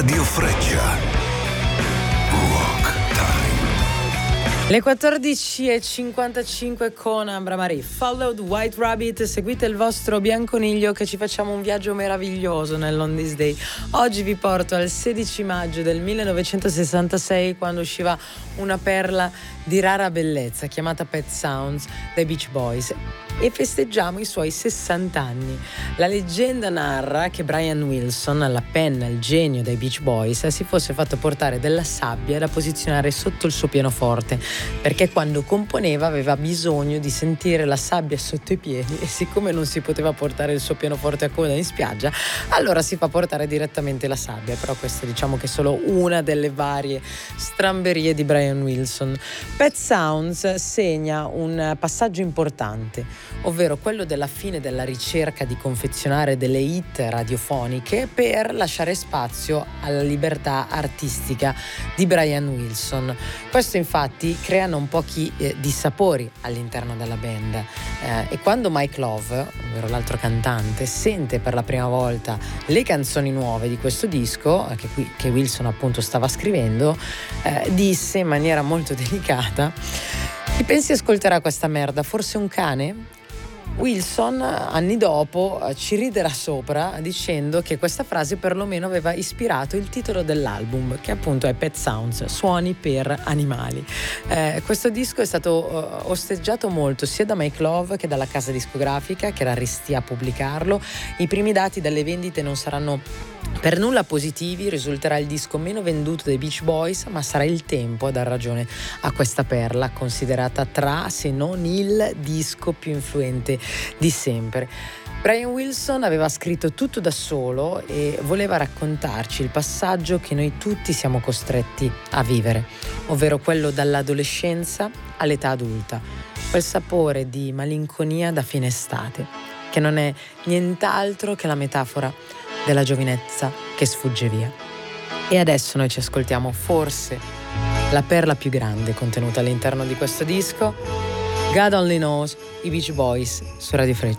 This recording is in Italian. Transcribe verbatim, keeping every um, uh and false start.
Radio Freccia. Rock Time. Le quattordici e cinquantacinque con Ambra Marie. Followed White Rabbit. Seguite il vostro bianconiglio che ci facciamo un viaggio meraviglioso nell'On This Day. Oggi vi porto al sedici maggio del millenovecentosessantasei, quando usciva una perla di rara bellezza chiamata Pet Sounds dai Beach Boys, e festeggiamo i suoi sessanta anni. La leggenda narra che Brian Wilson, alla penna, il genio dei Beach Boys, si fosse fatto portare della sabbia da posizionare sotto il suo pianoforte, perché quando componeva aveva bisogno di sentire la sabbia sotto i piedi, e siccome non si poteva portare il suo pianoforte a coda in spiaggia, allora si fa portare direttamente la sabbia. Però questa, diciamo che è solo una delle varie stramberie di Brian Wilson. Pet Sounds segna un passaggio importante, ovvero quello della fine della ricerca di confezionare delle hit radiofoniche per lasciare spazio alla libertà artistica di Brian Wilson. Questo infatti crea non pochi eh, dissapori all'interno della band, eh, e quando Mike Love, ovvero l'altro cantante, sente per la prima volta le canzoni nuove di questo disco, eh, che, qui, che Wilson appunto stava scrivendo, eh, disse in maniera molto delicata: "Chi pensi ascolterà questa merda? Forse un cane?" Wilson, anni dopo, ci riderà sopra dicendo che questa frase perlomeno aveva ispirato il titolo dell'album, che appunto è Pet Sounds, suoni per animali. Eh, questo disco è stato uh, osteggiato molto sia da Mike Love che dalla casa discografica, che era restia a pubblicarlo. I primi dati delle vendite non saranno per nulla positivi, risulterà il disco meno venduto dei Beach Boys, ma sarà il tempo a dar ragione a questa perla, considerata tra, se non il disco più influente di sempre. Brian Wilson aveva scritto tutto da solo e voleva raccontarci il passaggio che noi tutti siamo costretti a vivere, ovvero quello dall'adolescenza all'età adulta, quel sapore di malinconia da fine estate, che non è nient'altro che la metafora della giovinezza che sfugge via. E adesso noi ci ascoltiamo forse la perla più grande contenuta all'interno di questo disco, God Only Knows, i Beach Boys su Radio Freccia.